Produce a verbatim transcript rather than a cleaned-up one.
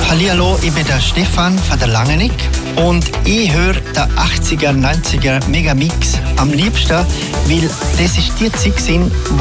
Hallihallo, ich bin der Stefan von der Langeneck und ich höre der achtziger, neunziger Megamix am liebsten, weil das ist die Zeit,